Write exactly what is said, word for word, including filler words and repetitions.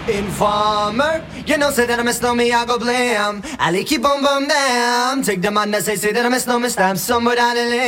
Informer, you know say that I miss no me, I go blame. Ali keep on bum them. Take the man that say say that I miss no me, stamp somewhere down the lane.